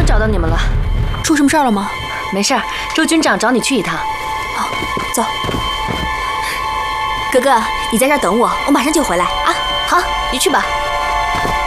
算找到你们了。 出什么事儿了吗？ 没事儿，周军长找你去一趟。 好，走。哥哥，你在这儿等我，我马上就回来啊。 好，你去吧。